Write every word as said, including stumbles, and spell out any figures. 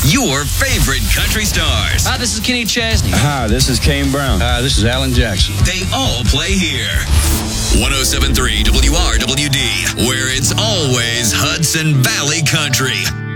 your favorite country stars. Hi, this is Kenny Chesney. Hi, this is Kane Brown. Hi, this is Alan Jackson. They all play here. one oh seven point three W R W D, where it's always Hudson Valley Country.